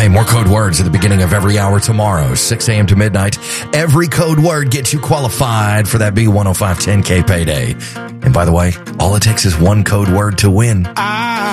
Hey, more code words at the beginning of every hour tomorrow, 6 a.m. to midnight. Every code word gets you qualified for that B105 10K payday. And by the way, all it takes is one code word to win.